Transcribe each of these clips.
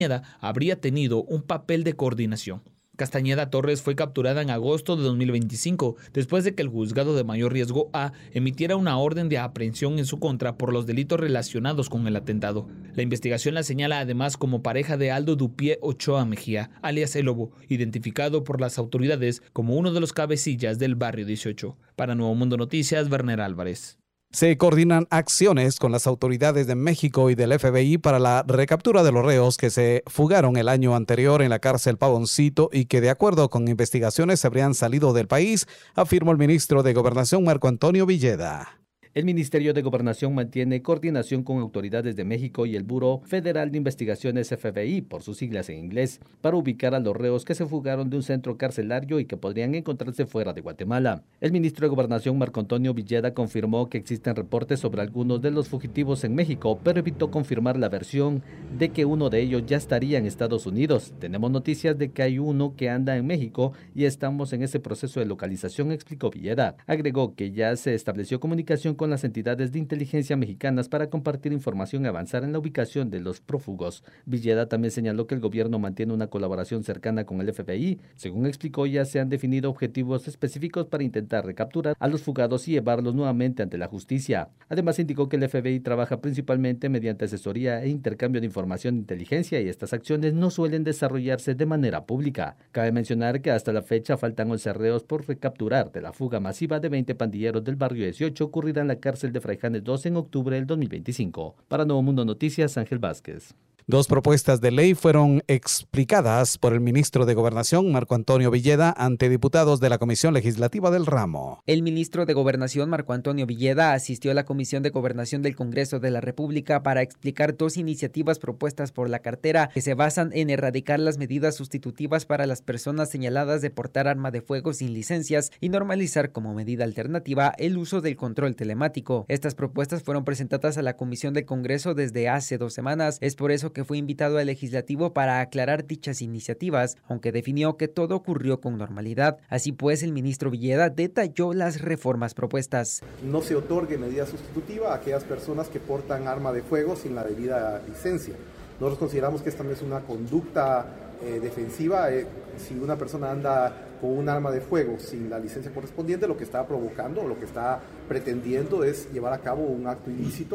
habría tenido un papel de coordinación. Castañeda Torres fue capturada en agosto de 2025, después de que el juzgado de mayor riesgo A emitiera una orden de aprehensión en su contra por los delitos relacionados con el atentado. La investigación la señala además como pareja de Aldo Dupié Ochoa Mejía, alias El Lobo, identificado por las autoridades como uno de los cabecillas del Barrio 18. Para Nuevo Mundo Noticias, Werner Álvarez. Se coordinan acciones con las autoridades de México y del FBI para la recaptura de los reos que se fugaron el año anterior en la cárcel Pavoncito y que, de acuerdo con investigaciones, habrían salido del país, afirmó el ministro de Gobernación Marco Antonio Villeda. El Ministerio de Gobernación mantiene coordinación con autoridades de México y el Buró Federal de Investigaciones FBI, por sus siglas en inglés, para ubicar a los reos que se fugaron de un centro carcelario y que podrían encontrarse fuera de Guatemala. El ministro de Gobernación Marco Antonio Villeda confirmó que existen reportes sobre algunos de los fugitivos en México, pero evitó confirmar la versión de que uno de ellos ya estaría en Estados Unidos. Tenemos noticias de que hay uno que anda en México y estamos en ese proceso de localización, explicó Villeda. Agregó que ya se estableció comunicación con las entidades de inteligencia mexicanas para compartir información y avanzar en la ubicación de los prófugos. Villeda también señaló que el gobierno mantiene una colaboración cercana con el FBI. Según explicó, ya se han definido objetivos específicos para intentar recapturar a los fugados y llevarlos nuevamente ante la justicia. Además, indicó que el FBI trabaja principalmente mediante asesoría e intercambio de información de inteligencia y estas acciones no suelen desarrollarse de manera pública. Cabe mencionar que hasta la fecha faltan 11 reos por recapturar de la fuga masiva de 20 pandilleros del Barrio 18 ocurrida en la cárcel de Fraijanes 2 en octubre del 2025. Para Nuevo Mundo Noticias, Ángel Vázquez. 2 propuestas de ley fueron explicadas por el ministro de Gobernación, Marco Antonio Villeda, ante diputados de la Comisión Legislativa del ramo. El ministro de Gobernación, Marco Antonio Villeda, asistió a la Comisión de Gobernación del Congreso de la República para explicar 2 iniciativas propuestas por la cartera que se basan en erradicar las medidas sustitutivas para las personas señaladas de portar arma de fuego sin licencias y normalizar como medida alternativa el uso del control telemático. Estas propuestas fueron presentadas a la Comisión del Congreso desde hace 2 semanas. Es por eso que fue invitado al legislativo para aclarar dichas iniciativas, aunque definió que todo ocurrió con normalidad. Así pues, el ministro Villeda detalló las reformas propuestas. No se otorgue medida sustitutiva a aquellas personas que portan arma de fuego sin la debida licencia. Nosotros consideramos que esta no es una conducta defensiva. Si una persona anda con un arma de fuego sin la licencia correspondiente, lo que está provocando, lo que está pretendiendo es llevar a cabo un acto ilícito.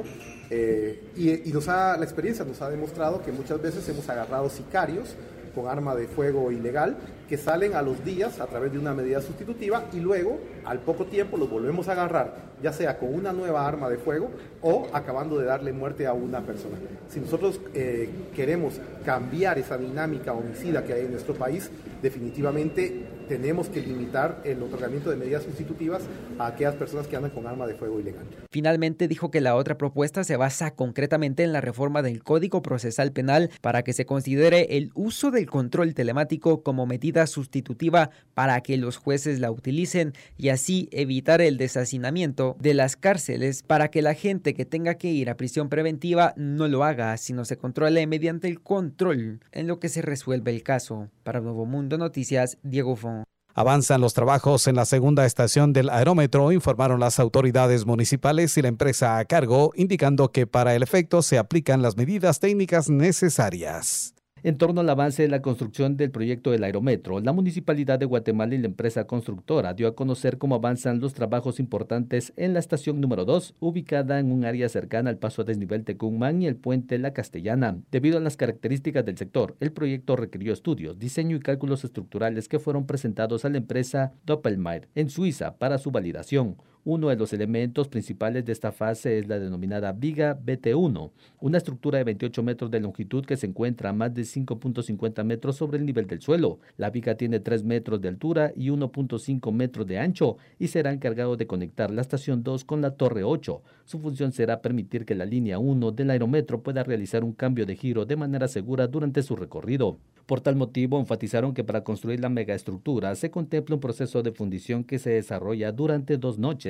Y la experiencia nos ha demostrado que muchas veces hemos agarrado sicarios con arma de fuego ilegal que salen a los días a través de una medida sustitutiva y luego al poco tiempo los volvemos a agarrar, ya sea con una nueva arma de fuego o acabando de darle muerte a una persona. Si nosotros queremos cambiar esa dinámica homicida que hay en nuestro país, definitivamente tenemos que limitar el otorgamiento de medidas sustitutivas a aquellas personas que andan con arma de fuego ilegal. Finalmente dijo que la otra propuesta se basa concretamente en la reforma del Código Procesal Penal para que se considere el uso del control telemático como medida sustitutiva para que los jueces la utilicen y así evitar el deshacinamiento de las cárceles para que la gente que tenga que ir a prisión preventiva no lo haga, sino se controle mediante el control en lo que se resuelve el caso. Para Nuevo Mundo Noticias, Diego Fon. Avanzan los trabajos en la segunda estación del aerómetro, informaron las autoridades municipales y la empresa a cargo, indicando que para el efecto se aplican las medidas técnicas necesarias. En torno al avance de la construcción del proyecto del aerómetro, la Municipalidad de Guatemala y la empresa constructora dio a conocer cómo avanzan los trabajos importantes en la estación número 2, ubicada en un área cercana al paso a desnivel Tecumán y el puente La Castellana. Debido a las características del sector, el proyecto requirió estudios, diseño y cálculos estructurales que fueron presentados a la empresa Doppelmayr en Suiza para su validación. Uno de los elementos principales de esta fase es la denominada viga BT1, una estructura de 28 metros de longitud que se encuentra a más de 5.50 metros sobre el nivel del suelo. La viga tiene 3 metros de altura y 1.5 metros de ancho y será encargado de conectar la estación 2 con la torre 8. Su función será permitir que la línea 1 del aerómetro pueda realizar un cambio de giro de manera segura durante su recorrido. Por tal motivo, enfatizaron que para construir la megaestructura se contempla un proceso de fundición que se desarrolla durante 2 noches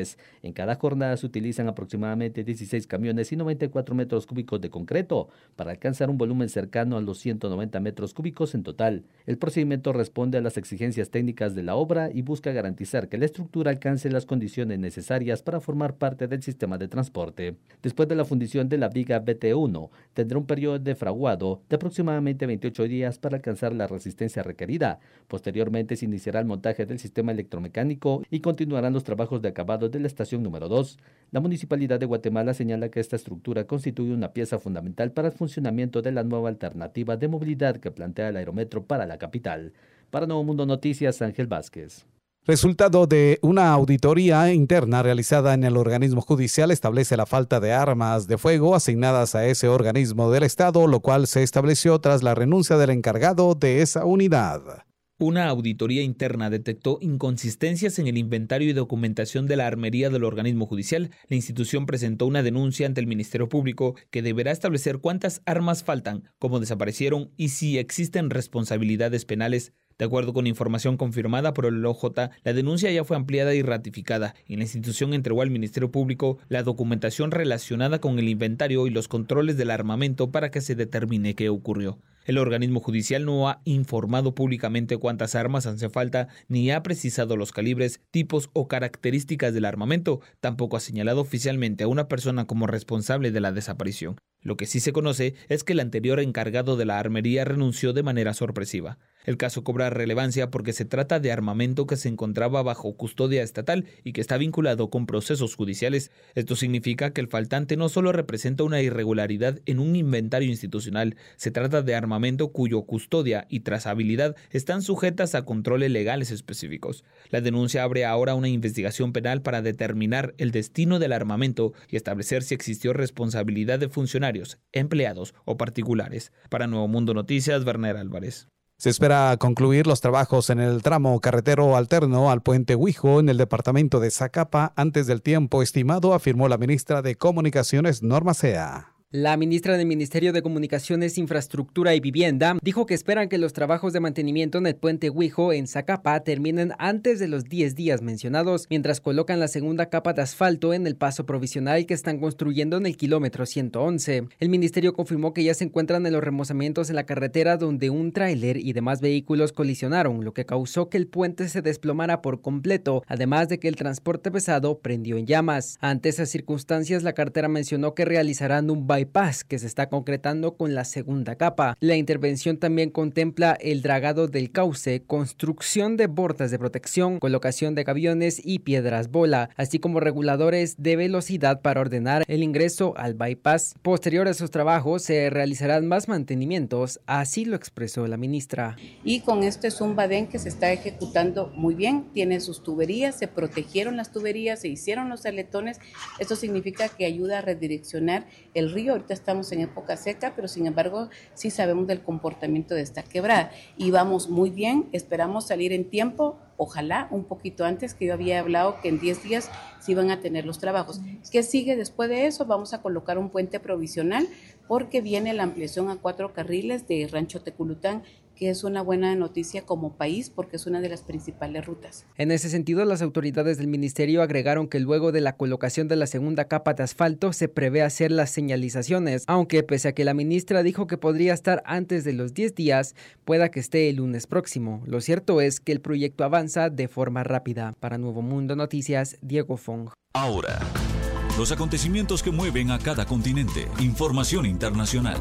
mes. En cada jornada se utilizan aproximadamente 16 camiones y 94 metros cúbicos de concreto para alcanzar un volumen cercano a los 190 metros cúbicos en total. El procedimiento responde a las exigencias técnicas de la obra y busca garantizar que la estructura alcance las condiciones necesarias para formar parte del sistema de transporte. Después de la fundición de la viga BT1, tendrá un periodo de fraguado de aproximadamente 28 días para alcanzar la resistencia requerida. Posteriormente se iniciará el montaje del sistema electromecánico y continuarán los trabajos de acabado de la estación número 2. La Municipalidad de Guatemala señala que esta estructura constituye una pieza fundamental para el funcionamiento de la nueva alternativa de movilidad que plantea el aerometro para la capital. Para Nuevo Mundo Noticias, Ángel Vázquez. Resultado de una auditoría interna realizada en el organismo judicial establece la falta de armas de fuego asignadas a ese organismo del Estado, lo cual se estableció tras la renuncia del encargado de esa unidad. Una auditoría interna detectó inconsistencias en el inventario y documentación de la armería del organismo judicial. La institución presentó una denuncia ante el Ministerio Público que deberá establecer cuántas armas faltan, cómo desaparecieron y si existen responsabilidades penales. De acuerdo con información confirmada por el OJ, la denuncia ya fue ampliada y ratificada y la institución entregó al Ministerio Público la documentación relacionada con el inventario y los controles del armamento para que se determine qué ocurrió. El organismo judicial no ha informado públicamente cuántas armas hacen falta, ni ha precisado los calibres, tipos o características del armamento. Tampoco ha señalado oficialmente a una persona como responsable de la desaparición. Lo que sí se conoce es que el anterior encargado de la armería renunció de manera sorpresiva. El caso cobra relevancia porque se trata de armamento que se encontraba bajo custodia estatal y que está vinculado con procesos judiciales. Esto significa que el faltante no solo representa una irregularidad en un inventario institucional, se trata de armamento cuyo custodia y trazabilidad están sujetas a controles legales específicos. La denuncia abre ahora una investigación penal para determinar el destino del armamento y establecer si existió responsabilidad de funcionarios, empleados o particulares. Para Nuevo Mundo Noticias, Werner Álvarez. Se espera concluir los trabajos en el tramo carretero alterno al puente Huijo en el departamento de Zacapa antes del tiempo estimado, afirmó la ministra de Comunicaciones, Norma Sea. La ministra del Ministerio de Comunicaciones, Infraestructura y Vivienda dijo que esperan que los trabajos de mantenimiento en el puente Huijo en Zacapa terminen antes de los 10 días mencionados, mientras colocan la segunda capa de asfalto en el paso provisional que están construyendo en el kilómetro 111. El ministerio confirmó que ya se encuentran en los remozamientos en la carretera donde un tráiler y demás vehículos colisionaron, lo que causó que el puente se desplomara por completo, además de que el transporte pesado prendió en llamas. Ante esas circunstancias, la cartera mencionó que realizarán un bypass que se está concretando con la segunda capa. La intervención también contempla el dragado del cauce, construcción de bordas de protección, colocación de gaviones y piedras bola, así como reguladores de velocidad para ordenar el ingreso al bypass. Posterior a esos trabajos se realizarán más mantenimientos, así lo expresó la ministra. Y con esto es un badén que se está ejecutando muy bien, tiene sus tuberías, se protegieron las tuberías, se hicieron los aletones. Esto significa que ayuda a redireccionar el río. Ahorita estamos en época seca, pero sin embargo sí sabemos del comportamiento de esta quebrada y vamos muy bien, esperamos salir en tiempo, ojalá un poquito antes, que yo había hablado que en 10 días sí van a tener los trabajos. ¿Qué sigue después de eso? Vamos a colocar un puente provisional porque viene la ampliación a 4 carriles de Rancho Teculután, que es una buena noticia como país porque es una de las principales rutas. En ese sentido, las autoridades del ministerio agregaron que luego de la colocación de la segunda capa de asfalto se prevé hacer las señalizaciones, aunque pese a que la ministra dijo que podría estar antes de los 10 días, pueda que esté el lunes próximo. Lo cierto es que el proyecto avanza de forma rápida. Para Nuevo Mundo Noticias, Diego Fong. Ahora, los acontecimientos que mueven a cada continente. Información internacional.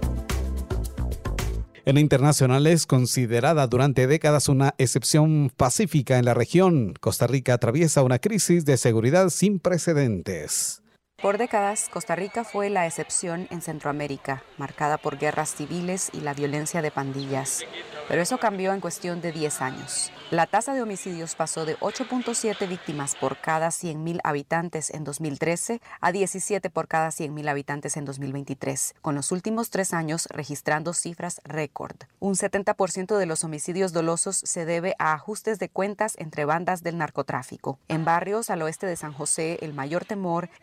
En internacionales, considerada durante décadas una excepción pacífica en la región, Costa Rica atraviesa una crisis de seguridad sin precedentes. Por décadas, Costa Rica fue la excepción en Centroamérica, marcada por guerras civiles y la violencia de pandillas. Pero eso cambió en cuestión de 10 años. La tasa de homicidios pasó de 8.7 víctimas por cada 100.000 habitantes en 2013 a 17 por cada 100.000 habitantes en 2023, con los últimos 3 años registrando cifras récord. Un 70% de los homicidios dolosos se debe a ajustes de cuentas entre bandas del narcotráfico. En barrios al oeste de San José, el mayor temor es que niños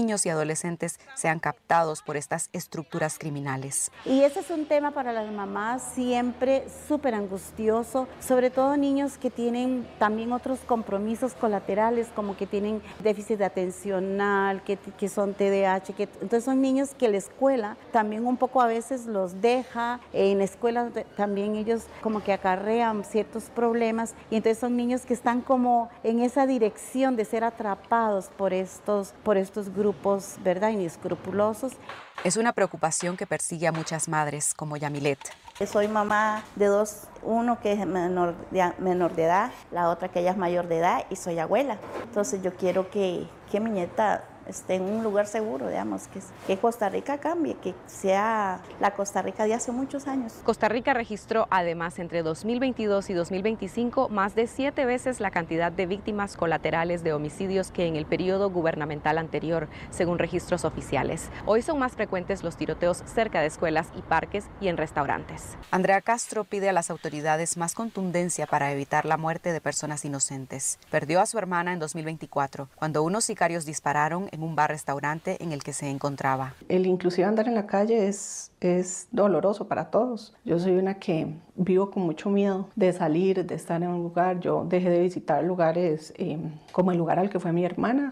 niños y adolescentes sean captados por estas estructuras criminales. Y ese es un tema para las mamás siempre súper angustioso, sobre todo niños que tienen también otros compromisos colaterales, como que tienen déficit atencional, que son TDAH, entonces son niños que la escuela también un poco a veces los deja, en la escuela también ellos como que acarrean ciertos problemas y entonces son niños que están como en esa dirección de ser atrapados por estos grupos, ¿verdad?, inescrupulosos. Es una preocupación que persigue a muchas madres, como Yamilet. Soy mamá de dos, uno que es menor de edad, la otra que ella es mayor de edad y soy abuela. Entonces yo quiero que mi nieta esté en un lugar seguro, digamos, que Costa Rica cambie, que sea la Costa Rica de hace muchos años. Costa Rica registró además entre 2022 y 2025 más de 7 veces la cantidad de víctimas colaterales de homicidios que en el periodo gubernamental anterior, según registros oficiales. Hoy son más frecuentes los tiroteos cerca de escuelas y parques y en restaurantes. Andrea Castro pide a las autoridades más contundencia para evitar la muerte de personas inocentes. Perdió a su hermana en 2024, cuando unos sicarios dispararon en un bar-restaurante en el que se encontraba. El inclusive andar en la calle es doloroso para todos. Yo soy una que vivo con mucho miedo de salir, de estar en un lugar. Yo dejé de visitar lugares como el lugar al que fue mi hermana,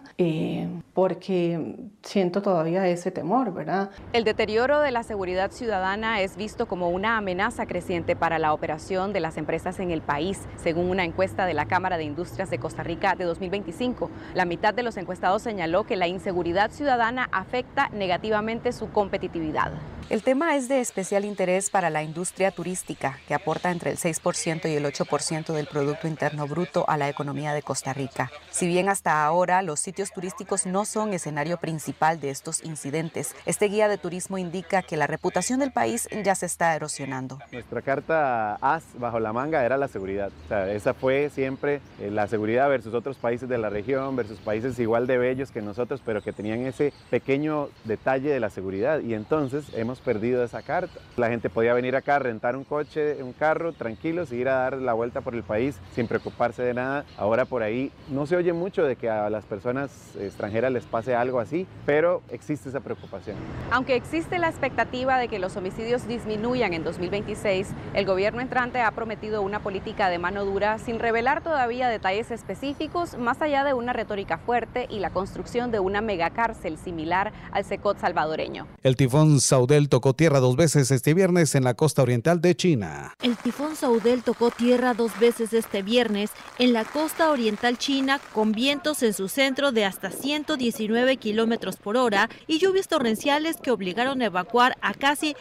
porque siento todavía ese temor, ¿verdad? El deterioro de la seguridad ciudadana es visto como una amenaza creciente para la operación de las empresas en el país, según una encuesta de la Cámara de Industrias de Costa Rica de 2025. La mitad de los encuestados señaló que la inseguridad ciudadana afecta negativamente su competitividad. El tema es de especial interés para la industria turística, que aporta entre el 6% y el 8% del Producto Interno Bruto a la economía de Costa Rica. Si bien hasta ahora los sitios turísticos no son escenario principal de estos incidentes, este guía de turismo indica que la reputación del país ya se está erosionando. Nuestra carta as bajo la manga era la seguridad. O sea, esa fue siempre la seguridad versus otros países de la región, versus países igual de bellos que nosotros, pero que tenían ese pequeño detalle de la seguridad. Y entonces hemos perdido esa carta. La gente podía venir acá, rentar un coche, un carro, tranquilos, y ir a dar la vuelta por el país sin preocuparse de nada. Ahora por ahí no se oye mucho de que a las personas extranjeras les pase algo así, pero existe esa preocupación. Aunque existe la expectativa de que los homicidios disminuyan en 2026, el gobierno entrante ha prometido una política de mano dura sin revelar todavía detalles específicos, más allá de una retórica fuerte y la construcción de una megacárcel similar al Secot salvadoreño. El tifón Saudel tocó tierra 2 veces este viernes en la costa oriental de China. El tifón Saudel tocó tierra 2 veces este viernes en la costa oriental china, con vientos en su centro de hasta 119 kilómetros por hora y lluvias torrenciales que obligaron a evacuar a casi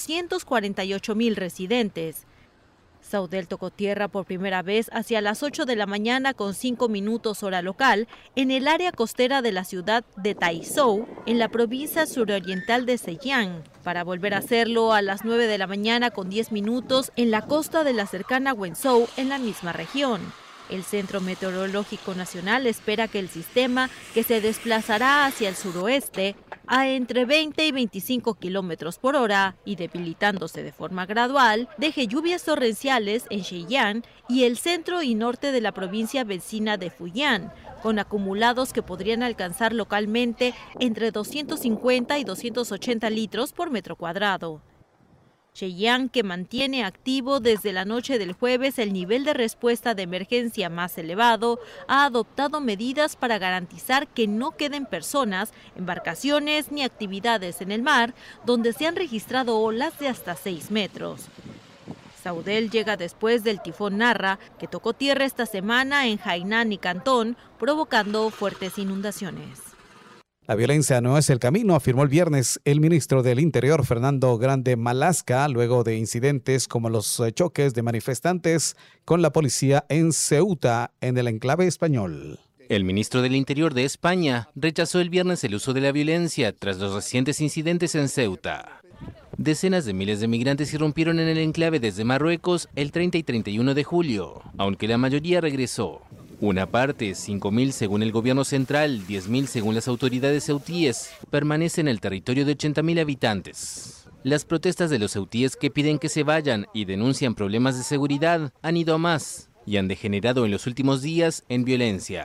248,000 residentes. Saudel tocó tierra por primera vez hacia las 8 de la mañana con 5 minutos hora local en el área costera de la ciudad de Taizhou, en la provincia suroriental de Zhejiang, para volver a hacerlo a las 9 de la mañana con 10 minutos en la costa de la cercana Wenzhou, en la misma región. El Centro Meteorológico Nacional espera que el sistema, que se desplazará hacia el suroeste a entre 20 y 25 kilómetros por hora y debilitándose de forma gradual, deje lluvias torrenciales en Zhejiang y el centro y norte de la provincia vecina de Fujian, con acumulados que podrían alcanzar localmente entre 250 y 280 litros por metro cuadrado. Zhejiang, que mantiene activo desde la noche del jueves el nivel de respuesta de emergencia más elevado, ha adoptado medidas para garantizar que no queden personas, embarcaciones ni actividades en el mar, donde se han registrado olas de hasta 6 metros. Saudel llega después del tifón Narra, que tocó tierra esta semana en Hainan y Cantón, provocando fuertes inundaciones. La violencia no es el camino, afirmó el viernes el ministro del Interior, Fernando Grande Malasca, luego de incidentes como los choques de manifestantes con la policía en Ceuta, en el enclave español. El ministro del Interior de España rechazó el viernes el uso de la violencia tras los recientes incidentes en Ceuta. Decenas de miles de migrantes irrumpieron en el enclave desde Marruecos el 30 y 31 de julio, aunque la mayoría regresó. Una parte, 5.000 según el gobierno central, 10.000 según las autoridades ceutíes, permanece en el territorio de 80.000 habitantes. Las protestas de los ceutíes que piden que se vayan y denuncian problemas de seguridad han ido a más y han degenerado en los últimos días en violencia.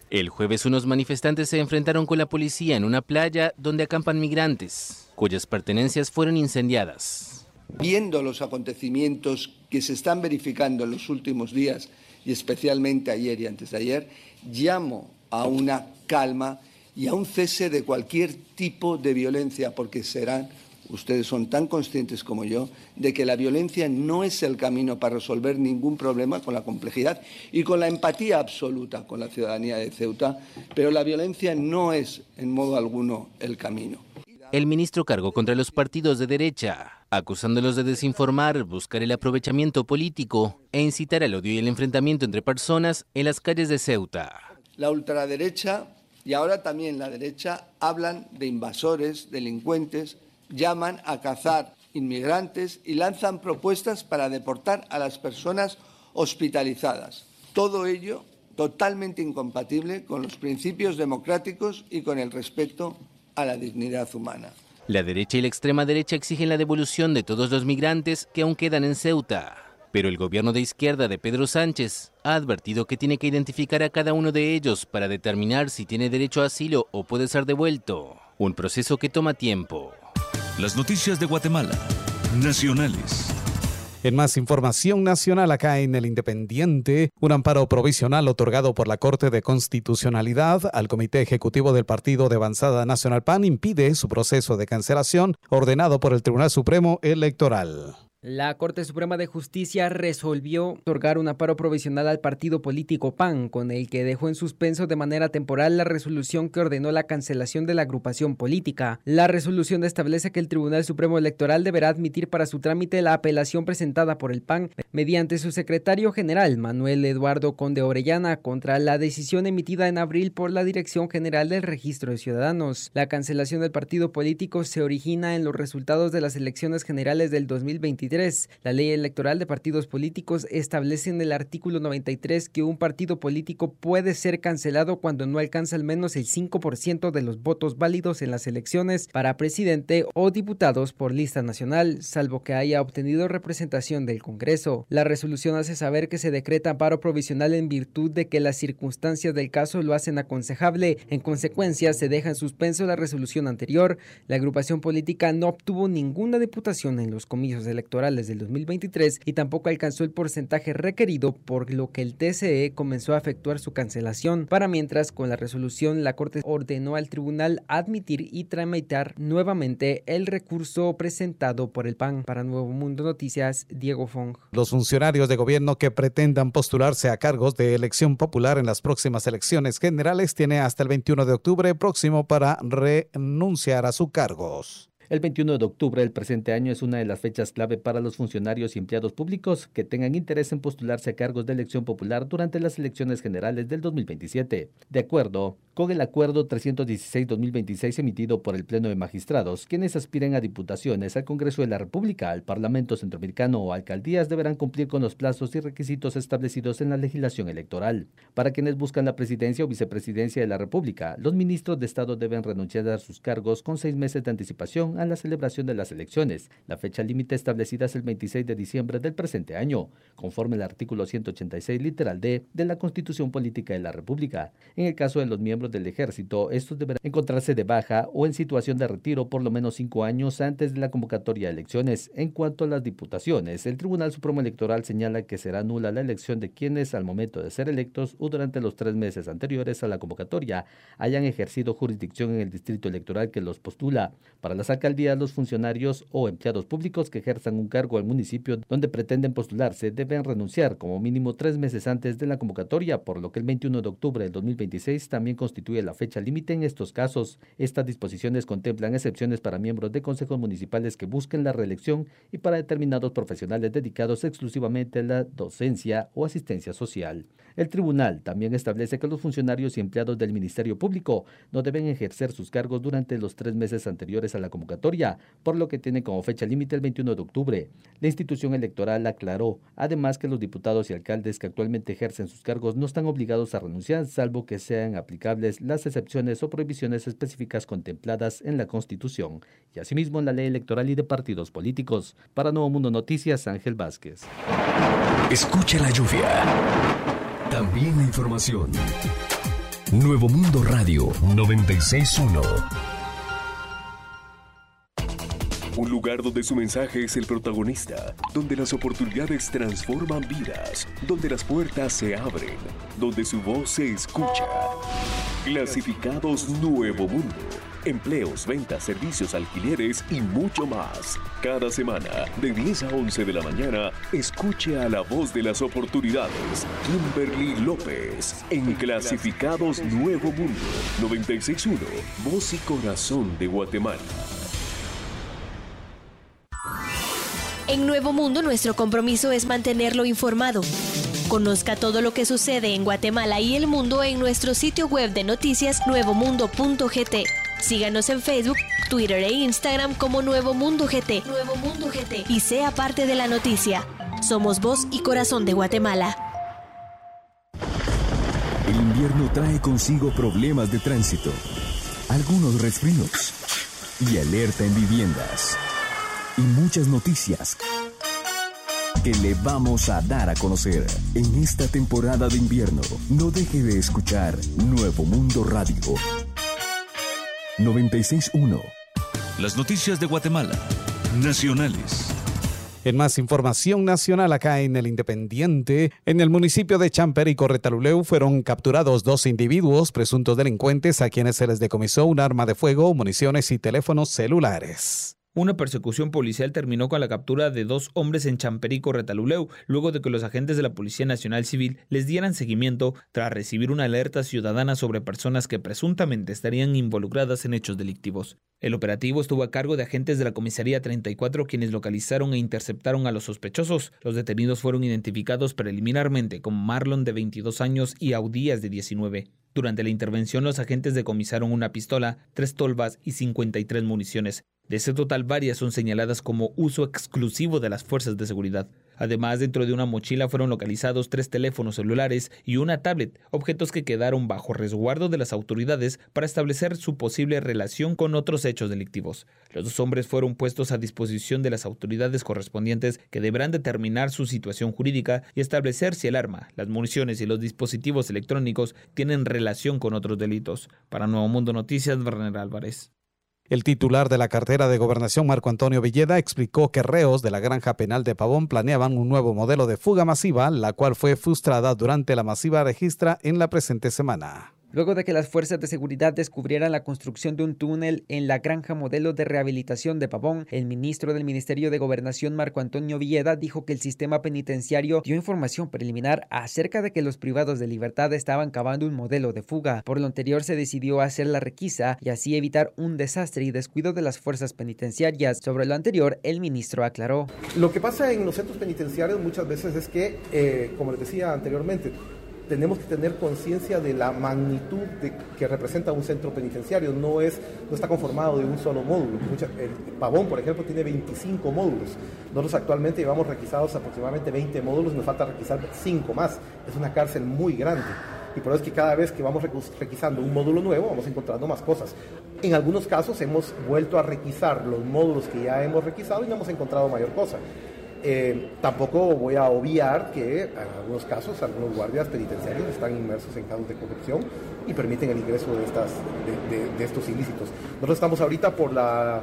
El jueves unos manifestantes se enfrentaron con la policía en una playa donde acampan migrantes, cuyas pertenencias fueron incendiadas. Viendo los acontecimientos que se están verificando en los últimos días, y especialmente ayer y antes de ayer, llamo a una calma y a un cese de cualquier tipo de violencia, porque ustedes son tan conscientes como yo de que la violencia no es el camino para resolver ningún problema, con la complejidad y con la empatía absoluta con la ciudadanía de Ceuta, pero la violencia no es en modo alguno el camino. El ministro cargó contra los partidos de derecha, acusándolos de desinformar, buscar el aprovechamiento político e incitar al odio y el enfrentamiento entre personas en las calles de Ceuta. La ultraderecha y ahora también la derecha hablan de invasores, delincuentes, llaman a cazar inmigrantes y lanzan propuestas para deportar a las personas hospitalizadas. Todo ello totalmente incompatible con los principios democráticos y con el respeto a la dignidad humana. La derecha y la extrema derecha exigen la devolución de todos los migrantes que aún quedan en Ceuta. Pero el gobierno de izquierda de Pedro Sánchez ha advertido que tiene que identificar a cada uno de ellos para determinar si tiene derecho a asilo o puede ser devuelto. Un proceso que toma tiempo. Las noticias de Guatemala, nacionales. En más información nacional acá en El Independiente, un amparo provisional otorgado por la Corte de Constitucionalidad al Comité Ejecutivo del Partido de Avanzada Nacional PAN impide su proceso de cancelación ordenado por el Tribunal Supremo Electoral. La Corte Suprema de Justicia resolvió otorgar un amparo provisional al partido político PAN, con el que dejó en suspenso de manera temporal la resolución que ordenó la cancelación de la agrupación política. La resolución establece que el Tribunal Supremo Electoral deberá admitir para su trámite la apelación presentada por el PAN mediante su secretario general, Manuel Eduardo Conde Orellana, contra la decisión emitida en abril por la Dirección General del Registro de Ciudadanos. La cancelación del partido político se origina en los resultados de las elecciones generales del 2023. La ley electoral de partidos políticos establece en el artículo 93 que un partido político puede ser cancelado cuando no alcanza al menos el 5% de los votos válidos en las elecciones para presidente o diputados por lista nacional, salvo que haya obtenido representación del Congreso. La resolución hace saber que se decreta amparo provisional en virtud de que las circunstancias del caso lo hacen aconsejable. En consecuencia, se deja en suspenso la resolución anterior. La agrupación política no obtuvo ninguna diputación en los comicios electorales del 2023 y tampoco alcanzó el porcentaje requerido, por lo que el TCE comenzó a efectuar su cancelación. Para mientras, con la resolución, la Corte ordenó al tribunal admitir y tramitar nuevamente el recurso presentado por el PAN. Para Nuevo Mundo Noticias, Diego Fong. Los funcionarios de gobierno que pretendan postularse a cargos de elección popular en las próximas elecciones generales tienen hasta el 21 de octubre próximo para renunciar a sus cargos. El 21 de octubre del presente año es una de las fechas clave para los funcionarios y empleados públicos que tengan interés en postularse a cargos de elección popular durante las elecciones generales del 2027. De acuerdo con el Acuerdo 316-2026 emitido por el Pleno de Magistrados, quienes aspiren a diputaciones, al Congreso de la República, al Parlamento Centroamericano o alcaldías deberán cumplir con los plazos y requisitos establecidos en la legislación electoral. Para quienes buscan la presidencia o vicepresidencia de la República, los ministros de Estado deben renunciar a sus cargos con 6 meses de anticipación a la celebración de las elecciones. La fecha límite establecida es el 26 de diciembre del presente año, conforme al artículo 186 literal D de la Constitución Política de la República. En el caso de los miembros del Ejército, estos deberán encontrarse de baja o en situación de retiro por lo menos 5 años antes de la convocatoria de elecciones. En cuanto a las diputaciones, el Tribunal Supremo Electoral señala que será nula la elección de quienes al momento de ser electos o durante los 3 meses anteriores a la convocatoria hayan ejercido jurisdicción en el distrito electoral que los postula. Para las alcaldías, los funcionarios o empleados públicos que ejerzan un cargo al municipio donde pretenden postularse deben renunciar como mínimo 3 meses antes de la convocatoria, por lo que el 21 de octubre del 2026 también constituye la fecha límite en estos casos. Estas disposiciones contemplan excepciones para miembros de consejos municipales que busquen la reelección y para determinados profesionales dedicados exclusivamente a la docencia o asistencia social. El tribunal también establece que los funcionarios y empleados del Ministerio Público no deben ejercer sus cargos durante los 3 meses anteriores a la convocatoria, por lo que tiene como fecha límite el 21 de octubre. La institución electoral aclaró, además, que los diputados y alcaldes que actualmente ejercen sus cargos no están obligados a renunciar, salvo que sean aplicables las excepciones o prohibiciones específicas contempladas en la Constitución y asimismo en la Ley Electoral y de Partidos Políticos. Para Nuevo Mundo Noticias, Ángel Vázquez. Escucha la lluvia. También la información. Nuevo Mundo Radio 96.1. Un lugar donde su mensaje es el protagonista, donde las oportunidades transforman vidas, donde las puertas se abren, donde su voz se escucha. Clasificados Nuevo Mundo. Empleos, ventas, servicios, alquileres y mucho más. Cada semana, de 10 a 11 de la mañana, escuche a la voz de las oportunidades, Kimberly López, en Clasificados Nuevo Mundo 96.1, voz y corazón de Guatemala. En Nuevo Mundo, nuestro compromiso es mantenerlo informado. Conozca todo lo que sucede en Guatemala y el mundo en nuestro sitio web de noticias nuevomundo.gt. Síganos en Facebook, Twitter e Instagram como Nuevo Mundo GT. Nuevo Mundo GT. Y sea parte de la noticia. Somos voz y corazón de Guatemala. El invierno trae consigo problemas de tránsito, algunos resfríos y alerta en viviendas. Y muchas noticias que le vamos a dar a conocer en esta temporada de invierno. No deje de escuchar Nuevo Mundo Radio 96.1. Las noticias de Guatemala, nacionales. En más información nacional acá en El Independiente, en el municipio de Champerico, Retaluleu, fueron capturados 2 individuos presuntos delincuentes a quienes se les decomisó un arma de fuego, municiones y teléfonos celulares. Una persecución policial terminó con la captura de 2 hombres en Champerico, Retaluleu, luego de que los agentes de la Policía Nacional Civil les dieran seguimiento tras recibir una alerta ciudadana sobre personas que presuntamente estarían involucradas en hechos delictivos. El operativo estuvo a cargo de agentes de la Comisaría 34, quienes localizaron e interceptaron a los sospechosos. Los detenidos fueron identificados preliminarmente como Marlon, de 22 años, y Audías, de 19. Durante la intervención, los agentes decomisaron una pistola, 3 tolvas y 53 municiones. De ese total, varias son señaladas como uso exclusivo de las fuerzas de seguridad. Además, dentro de una mochila fueron localizados 3 teléfonos celulares y una tablet, objetos que quedaron bajo resguardo de las autoridades para establecer su posible relación con otros hechos delictivos. Los 2 hombres fueron puestos a disposición de las autoridades correspondientes, que deberán determinar su situación jurídica y establecer si el arma, las municiones y los dispositivos electrónicos tienen relación con otros delitos. Para Nuevo Mundo Noticias, Werner Álvarez. El titular de la cartera de Gobernación, Marco Antonio Villeda, explicó que reos de la Granja Penal de Pavón planeaban un nuevo modelo de fuga masiva, la cual fue frustrada durante la masiva registra en la presente semana. Luego de que las fuerzas de seguridad descubrieran la construcción de un túnel en la granja modelo de rehabilitación de Pavón, el ministro del Ministerio de Gobernación, Marco Antonio Villeda, dijo que el sistema penitenciario dio información preliminar acerca de que los privados de libertad estaban cavando un modelo de fuga. Por lo anterior, se decidió hacer la requisa y así evitar un desastre y descuido de las fuerzas penitenciarias. Sobre lo anterior, el ministro aclaró. Lo que pasa en los centros penitenciarios muchas veces es que, como les decía anteriormente, tenemos que tener conciencia de la magnitud que representa un centro penitenciario. No está conformado de un solo módulo. El Pavón, por ejemplo, tiene 25 módulos. Nosotros actualmente llevamos requisados aproximadamente 20 módulos, nos falta requisar 5 más. Es una cárcel muy grande. Y por eso es que cada vez que vamos requisando un módulo nuevo, vamos encontrando más cosas. En algunos casos hemos vuelto a requisar los módulos que ya hemos requisado y no hemos encontrado mayor cosa. Tampoco voy a obviar que en algunos casos algunos guardias penitenciarios están inmersos en casos de corrupción y permiten el ingreso de estos ilícitos. Nosotros estamos ahorita por la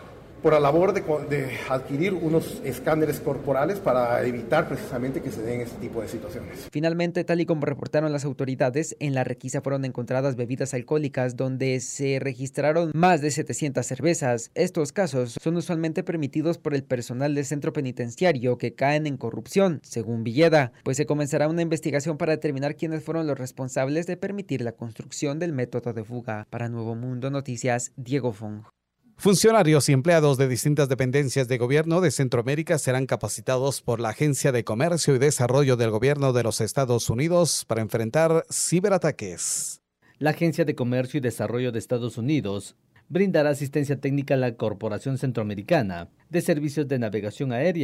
labor de adquirir unos escáneres corporales para evitar precisamente que se den este tipo de situaciones. Finalmente, tal y como reportaron las autoridades, en la requisa fueron encontradas bebidas alcohólicas donde se registraron más de 700 cervezas. Estos casos son usualmente permitidos por el personal del centro penitenciario que caen en corrupción, según Villeda, pues se comenzará una investigación para determinar quiénes fueron los responsables de permitir la construcción del método de fuga. Para Nuevo Mundo Noticias, Diego Fong. Funcionarios y empleados de distintas dependencias de gobierno de Centroamérica serán capacitados por la Agencia de Comercio y Desarrollo del Gobierno de los Estados Unidos para enfrentar ciberataques. La Agencia de Comercio y Desarrollo de Estados Unidos brindará asistencia técnica a la Corporación Centroamericana de Servicios de Navegación Aérea,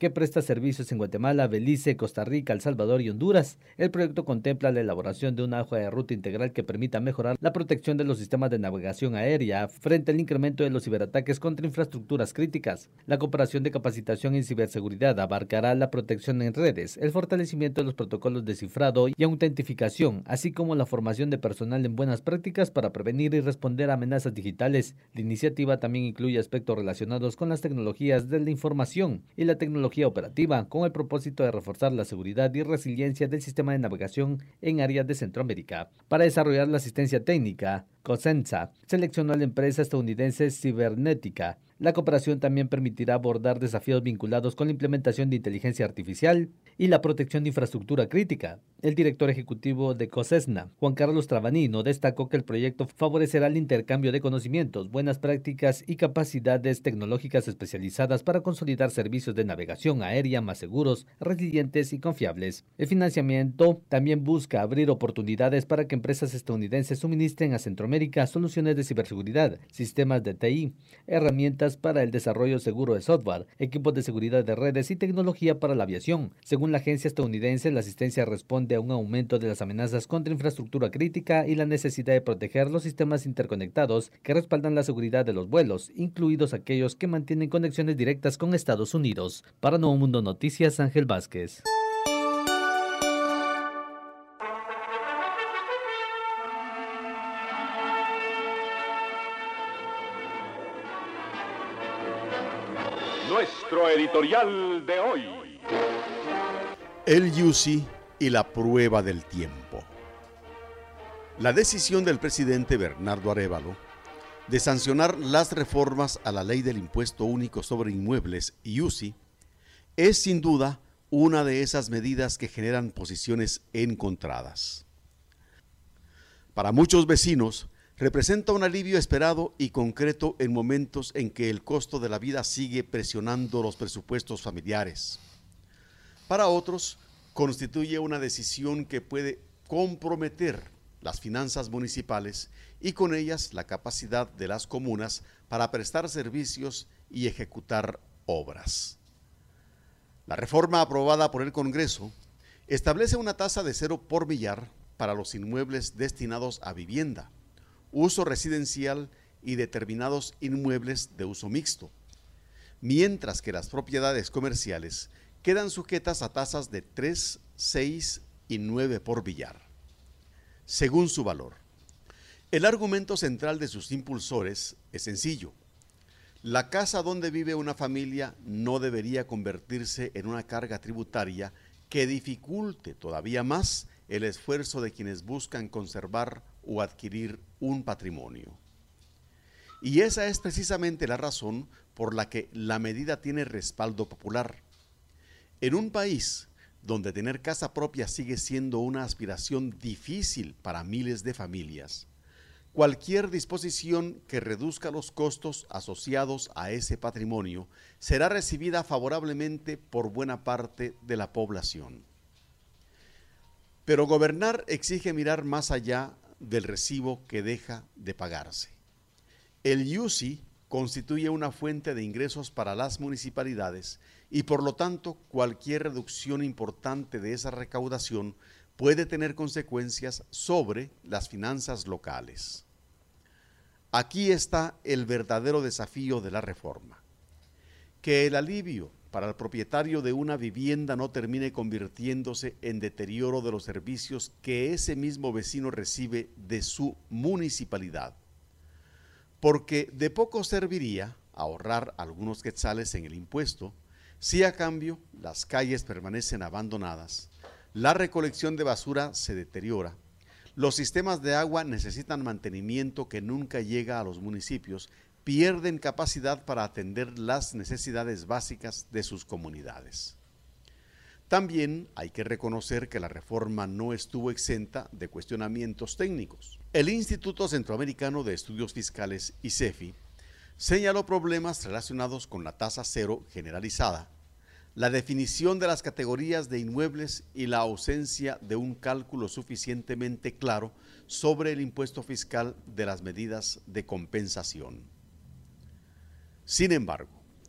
que presta servicios en Guatemala, Belice, Costa Rica, El Salvador y Honduras. El proyecto contempla la elaboración de una hoja de ruta integral que permita mejorar la protección de los sistemas de navegación aérea frente al incremento de los ciberataques contra infraestructuras críticas. La cooperación de capacitación en ciberseguridad abarcará la protección en redes, el fortalecimiento de los protocolos de cifrado y autentificación, así como la formación de personal en buenas prácticas para prevenir y responder a amenazas digitales. La iniciativa también incluye aspectos relacionados con las tecnologías de la información y la tecnología operativa, con el propósito de reforzar la seguridad y resiliencia del sistema de navegación en áreas de Centroamérica. Para desarrollar la asistencia técnica, Cosensa seleccionó a la empresa estadounidense Cibernética. La cooperación también permitirá abordar desafíos vinculados con la implementación de inteligencia artificial y la protección de infraestructura crítica. El director ejecutivo de COSESNA, Juan Carlos Trabanino, destacó que el proyecto favorecerá el intercambio de conocimientos, buenas prácticas y capacidades tecnológicas especializadas para consolidar servicios de navegación aérea más seguros, resilientes y confiables. El financiamiento también busca abrir oportunidades para que empresas estadounidenses suministren a Centroamérica soluciones de ciberseguridad, sistemas de TI, herramientas para el desarrollo seguro de software, equipos de seguridad de redes y tecnología para la aviación. Según la agencia estadounidense, la asistencia responde a un aumento de las amenazas contra infraestructura crítica y la necesidad de proteger los sistemas interconectados que respaldan la seguridad de los vuelos, incluidos aquellos que mantienen conexiones directas con Estados Unidos. Para Nuevo Mundo Noticias, Ángel Vázquez. Nuestro editorial de hoy. El UCI y la prueba del tiempo. La decisión del presidente Bernardo Arévalo de sancionar las reformas a la ley del impuesto único sobre inmuebles UCI es sin duda una de esas medidas que generan posiciones encontradas. Para muchos vecinos, representa un alivio esperado y concreto en momentos en que el costo de la vida sigue presionando los presupuestos familiares. Para otros, constituye una decisión que puede comprometer las finanzas municipales y con ellas la capacidad de las comunas para prestar servicios y ejecutar obras. La reforma aprobada por el Congreso establece una tasa de 0 por millar para los inmuebles destinados a vivienda, uso residencial y determinados inmuebles de uso mixto, mientras que las propiedades comerciales quedan sujetas a tasas de 3, 6 y 9 por millar, según su valor. El argumento central de sus impulsores es sencillo. La casa donde vive una familia no debería convertirse en una carga tributaria que dificulte todavía más el esfuerzo de quienes buscan conservar o adquirir un patrimonio. Y esa es precisamente la razón por la que la medida tiene respaldo popular. En un país donde tener casa propia sigue siendo una aspiración difícil para miles de familias, cualquier disposición que reduzca los costos asociados a ese patrimonio será recibida favorablemente por buena parte de la población. Pero gobernar exige mirar más allá del recibo que deja de pagarse. El UCI constituye una fuente de ingresos para las municipalidades y por lo tanto cualquier reducción importante de esa recaudación puede tener consecuencias sobre las finanzas locales. Aquí está el verdadero desafío de la reforma. Que el alivio para el propietario de una vivienda no termine convirtiéndose en deterioro de los servicios que ese mismo vecino recibe de su municipalidad. Porque de poco serviría ahorrar algunos quetzales en el impuesto si a cambio las calles permanecen abandonadas, la recolección de basura se deteriora, los sistemas de agua necesitan mantenimiento que nunca llega a los municipios, pierden capacidad para atender las necesidades básicas de sus comunidades. También hay que reconocer que la reforma no estuvo exenta de cuestionamientos técnicos. El Instituto Centroamericano de Estudios Fiscales, ICEFI, señaló problemas relacionados con la tasa cero generalizada, la definición de las categorías de inmuebles y la ausencia de un cálculo suficientemente claro sobre el impuesto fiscal de las medidas de compensación. Sin embargo,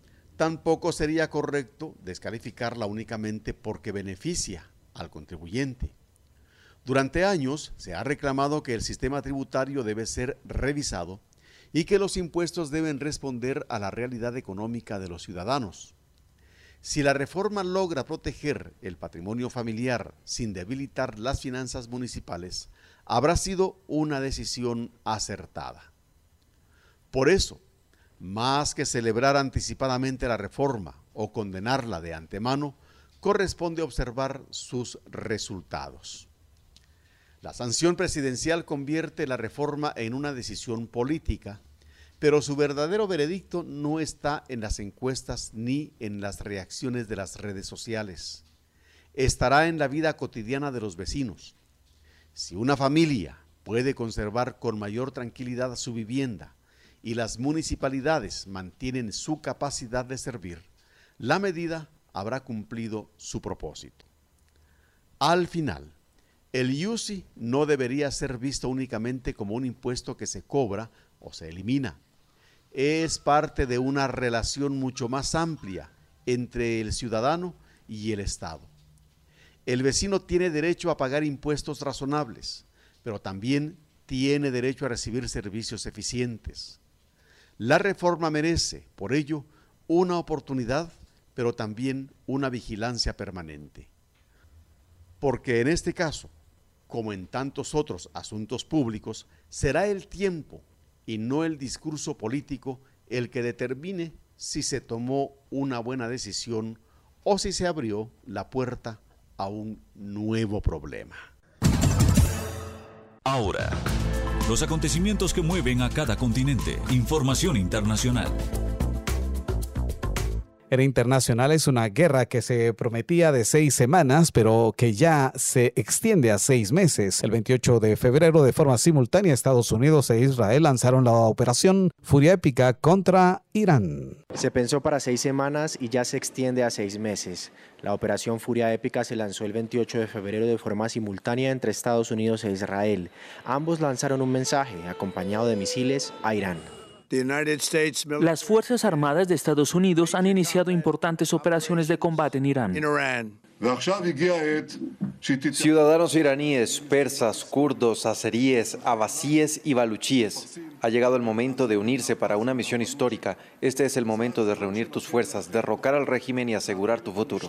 tampoco sería correcto descalificarla únicamente porque beneficia al contribuyente. Durante años se ha reclamado que el sistema tributario debe ser revisado y que los impuestos deben responder a la realidad económica de los ciudadanos. Si la reforma logra proteger el patrimonio familiar sin debilitar las finanzas municipales, habrá sido una decisión acertada. Por eso, más que celebrar anticipadamente la reforma o condenarla de antemano, corresponde observar sus resultados. La sanción presidencial convierte la reforma en una decisión política, pero su verdadero veredicto no está en las encuestas ni en las reacciones de las redes sociales. Estará en la vida cotidiana de los vecinos. Si una familia puede conservar con mayor tranquilidad su vivienda y las municipalidades mantienen su capacidad de servir, la medida habrá cumplido su propósito. Al final, el IUCI no debería ser visto únicamente como un impuesto que se cobra o se elimina. Es parte de una relación mucho más amplia entre el ciudadano y el Estado. El vecino tiene derecho a pagar impuestos razonables, pero también tiene derecho a recibir servicios eficientes. La reforma merece, por ello, una oportunidad, pero también una vigilancia permanente. Porque en este caso, como en tantos otros asuntos públicos, será el tiempo y no el discurso político el que determine si se tomó una buena decisión o si se abrió la puerta a un nuevo problema. Ahora, los acontecimientos que mueven a cada continente. Información internacional. En internacional es una guerra que se prometía de 6 semanas, pero que ya se extiende a 6 meses. El 28 de febrero, de forma simultánea, Estados Unidos e Israel lanzaron la operación Furia Épica contra Irán. Se pensó para 6 semanas y ya se extiende a 6 meses. La operación Furia Épica se lanzó el 28 de febrero de forma simultánea entre Estados Unidos e Israel. Ambos lanzaron un mensaje acompañado de misiles a Irán. Las Fuerzas Armadas de Estados Unidos han iniciado importantes operaciones de combate en Irán. Ciudadanos iraníes, persas, kurdos, azeríes, abasíes y baluchíes. Ha llegado el momento de unirse para una misión histórica. Este es el momento de reunir tus fuerzas, derrocar al régimen y asegurar tu futuro.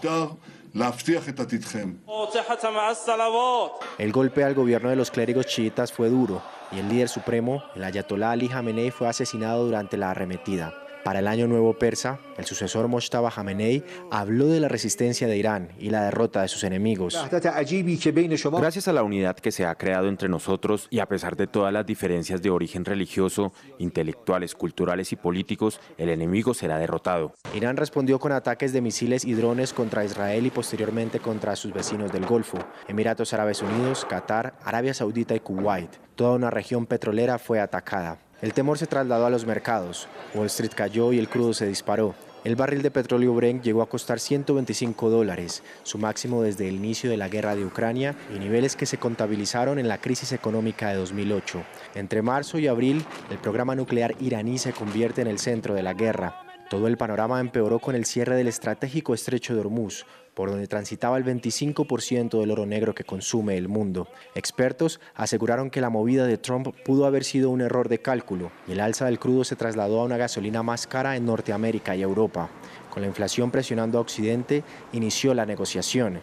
El golpe al gobierno de los clérigos chiitas fue duro y el líder supremo, el ayatolá Ali Jamenei, fue asesinado durante la arremetida. Para el Año Nuevo Persa, el sucesor Mojtaba Jamenei habló de la resistencia de Irán y la derrota de sus enemigos. Gracias a la unidad que se ha creado entre nosotros y a pesar de todas las diferencias de origen religioso, intelectuales, culturales y políticos, el enemigo será derrotado. Irán respondió con ataques de misiles y drones contra Israel y posteriormente contra sus vecinos del Golfo, Emiratos Árabes Unidos, Qatar, Arabia Saudita y Kuwait. Toda una región petrolera fue atacada. El temor se trasladó a los mercados. Wall Street cayó y el crudo se disparó. El barril de petróleo Brent llegó a costar $125, su máximo desde el inicio de la guerra de Ucrania y niveles que se contabilizaron en la crisis económica de 2008. Entre marzo y abril, el programa nuclear iraní se convierte en el centro de la guerra. Todo el panorama empeoró con el cierre del estratégico estrecho de Hormuz, por donde transitaba el 25% del oro negro que consume el mundo. Expertos aseguraron que la movida de Trump pudo haber sido un error de cálculo y el alza del crudo se trasladó a una gasolina más cara en Norteamérica y Europa. Con la inflación presionando a Occidente, inició la negociación.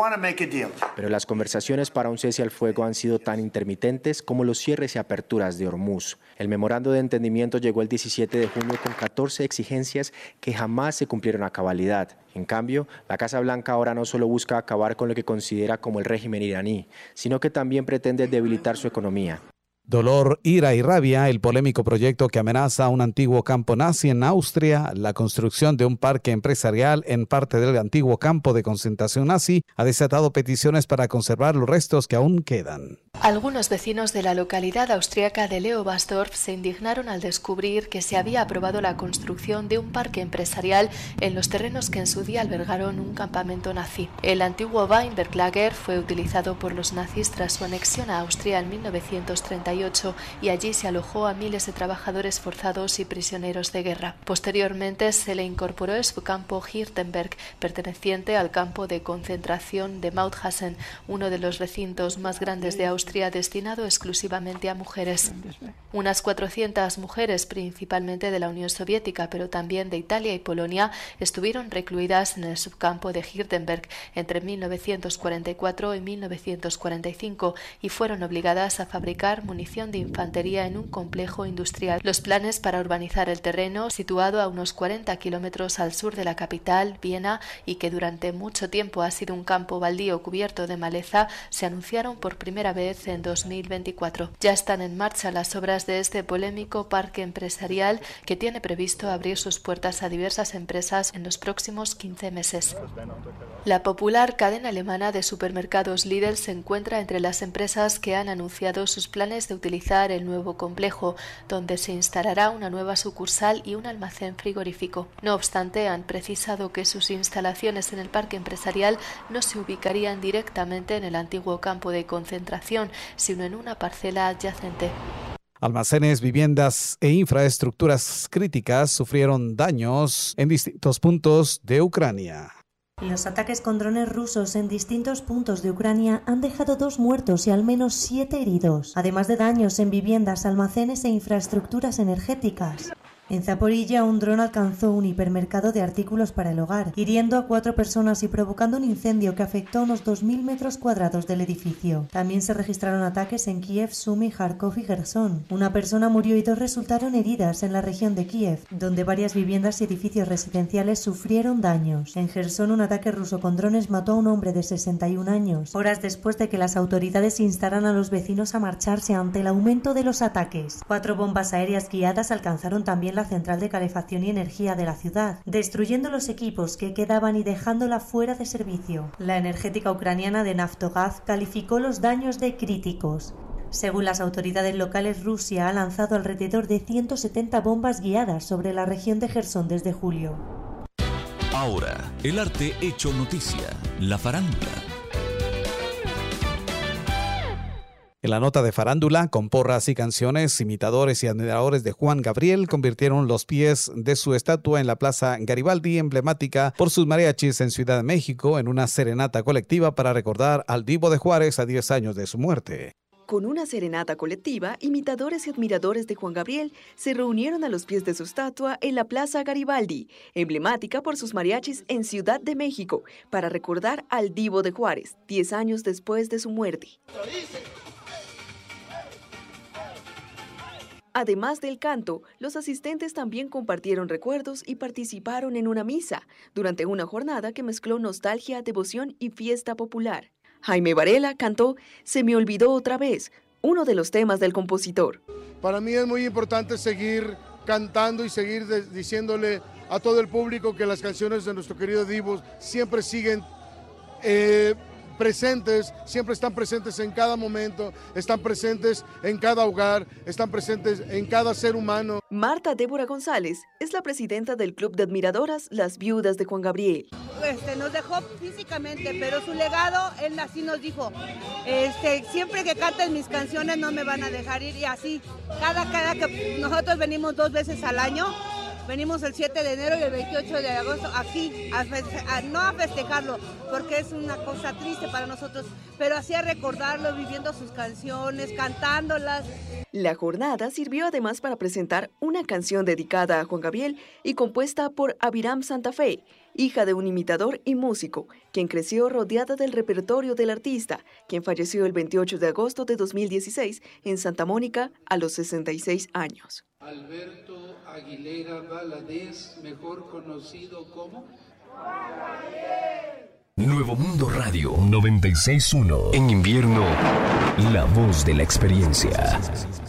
Pero las conversaciones para un cese al fuego han sido tan intermitentes como los cierres y aperturas de Hormuz. El memorando de entendimiento llegó el 17 de junio con 14 exigencias que jamás se cumplieron a cabalidad. En cambio, la Casa Blanca ahora no solo busca acabar con lo que considera como el régimen iraní, sino que también pretende debilitar su economía. Dolor, ira y rabia, el polémico proyecto que amenaza a un antiguo campo nazi en Austria, la construcción de un parque empresarial en parte del antiguo campo de concentración nazi, ha desatado peticiones para conservar los restos que aún quedan. Algunos vecinos de la localidad austríaca de Leobersdorf se indignaron al descubrir que se había aprobado la construcción de un parque empresarial en los terrenos que en su día albergaron un campamento nazi. El antiguo Weinberglager fue utilizado por los nazis tras su anexión a Austria en 1938 1948 y allí se alojó a miles de trabajadores forzados y prisioneros de guerra. Posteriormente se le incorporó el subcampo Hirtenberg, perteneciente al campo de concentración de Mauthausen, uno de los recintos más grandes de Austria destinado exclusivamente a mujeres. Unas 400 mujeres, principalmente de la Unión Soviética, pero también de Italia y Polonia, estuvieron recluidas en el subcampo de Hirtenberg entre 1944 y 1945 y fueron obligadas a fabricar munición de infantería en un complejo industrial. Los planes para urbanizar el terreno, situado a unos 40 kilómetros al sur de la capital, Viena, y que durante mucho tiempo ha sido un campo baldío cubierto de maleza, se anunciaron por primera vez en 2024. Ya están en marcha las obras de este polémico parque empresarial que tiene previsto abrir sus puertas a diversas empresas en los próximos 15 meses. La popular cadena alemana de supermercados Lidl se encuentra entre las empresas que han anunciado sus planes de utilizar el nuevo complejo, donde se instalará una nueva sucursal y un almacén frigorífico. No obstante, han precisado que sus instalaciones en el parque empresarial no se ubicarían directamente en el antiguo campo de concentración, sino en una parcela adyacente. Almacenes, viviendas e infraestructuras críticas sufrieron daños en distintos puntos de Ucrania. Los ataques con drones rusos en distintos puntos de Ucrania han dejado 2 muertos y al menos 7 heridos, además de daños en viviendas, almacenes e infraestructuras energéticas. En Zaporilla, un dron alcanzó un hipermercado de artículos para el hogar, hiriendo a 4 personas y provocando un incendio que afectó a unos 2.000 metros cuadrados del edificio. También se registraron ataques en Kiev, Sumy, Kharkov y Gerson. Una persona murió y 2 resultaron heridas en la región de Kiev, donde varias viviendas y edificios residenciales sufrieron daños. En Gerson, un ataque ruso con drones mató a un hombre de 61 años, horas después de que las autoridades instaran a los vecinos a marcharse ante el aumento de los ataques. 4 bombas aéreas guiadas alcanzaron también la central de calefacción y energía de la ciudad, destruyendo los equipos que quedaban y dejándola fuera de servicio. La energética ucraniana de Naftogaz calificó los daños de críticos. Según las autoridades locales, Rusia ha lanzado alrededor de 170 bombas guiadas sobre la región de Gerson desde julio. Ahora, el arte hecho noticia, la farándula. En la nota de farándula, con porras y canciones, imitadores y admiradores de Juan Gabriel convirtieron los pies de su estatua en la Plaza Garibaldi, emblemática por sus mariachis en Ciudad de México, en una serenata colectiva para recordar al Divo de Juárez a 10 años de su muerte. Con una serenata colectiva, imitadores y admiradores de Juan Gabriel se reunieron a los pies de su estatua en la Plaza Garibaldi, emblemática por sus mariachis en Ciudad de México, para recordar al Divo de Juárez, 10 años después de su muerte. Además del canto, los asistentes también compartieron recuerdos y participaron en una misa, durante una jornada que mezcló nostalgia, devoción y fiesta popular. Jaime Varela cantó Se me olvidó otra vez, uno de los temas del compositor. Para mí es muy importante seguir cantando y seguir diciéndole a todo el público que las canciones de nuestro querido Divo siempre siguen presentes, siempre están presentes en cada momento, están presentes en cada hogar, están presentes en cada ser humano. Marta Débora González es la presidenta del Club de Admiradoras Las Viudas de Juan Gabriel. Nos dejó físicamente, pero su legado, él así nos dijo, siempre que canten mis canciones no me van a dejar ir, y así, cada que nosotros venimos 2 veces al año, venimos el 7 de enero y el 28 de agosto aquí, no a festejarlo, porque es una cosa triste para nosotros, pero así a recordarlo, viviendo sus canciones, cantándolas. La jornada sirvió además para presentar una canción dedicada a Juan Gabriel y compuesta por Abiram Santa Fe, hija de un imitador y músico, quien creció rodeada del repertorio del artista, quien falleció el 28 de agosto de 2016 en Santa Mónica a los 66 años. Alberto Aguilera Valadez, mejor conocido como Nuevo Mundo Radio 96.1. En invierno, la voz de la experiencia.